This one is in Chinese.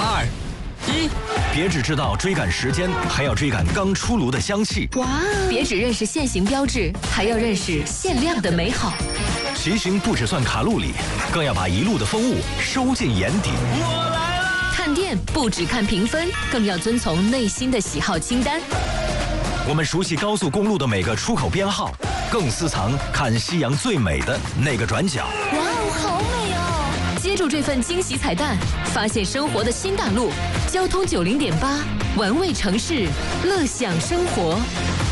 2、1，别只知道追赶时间，还要追赶刚出炉的香气。 哇！别只认识现行标志，还要认识限量的美好。 骑行不只算卡路里，更要把一路的风物收进眼底。 我来啦！ 看店不只看评分，更要遵从内心的喜好清单。 我们熟悉高速公路的每个出口编号，更私藏看夕阳最美的那个转角。 哇哦，好美哦！接住这份惊喜彩蛋，发现生活的新大陆。交通90.8，玩味城市，乐享生活。